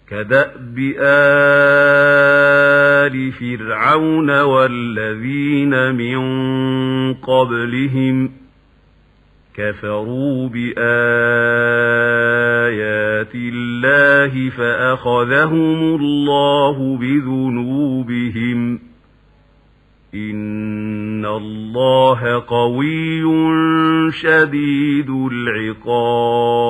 كدأب آل فرعون والذين من قبلهم كفروا بآيات الله فأخذهم الله بذنوبهم إن الله قوي شديد العقاب.